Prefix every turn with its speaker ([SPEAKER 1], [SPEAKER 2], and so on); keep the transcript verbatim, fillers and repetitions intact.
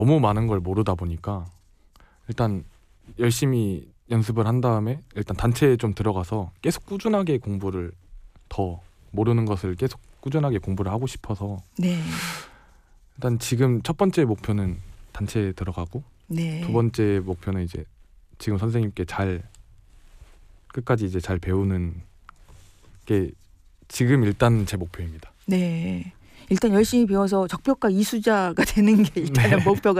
[SPEAKER 1] 너무 많은 걸 모르다 보니까 일단 열심히 연습을 한 다음에 일단 단체에 좀 들어가서 계속 꾸준하게 공부를 더 모르는 것을 계속 꾸준하게 공부를 하고 싶어서
[SPEAKER 2] 네.
[SPEAKER 1] 일단 지금 첫 번째 목표는 단체에 들어가고
[SPEAKER 2] 네.
[SPEAKER 1] 두 번째 목표는 이제 지금 선생님께 잘 끝까지 이제 잘 배우는 게 지금 일단 제 목표입니다.
[SPEAKER 2] 네. 일단 열심히 배워서 적벽가 이수자가 되는 게 일단은
[SPEAKER 1] 네.
[SPEAKER 2] 목표가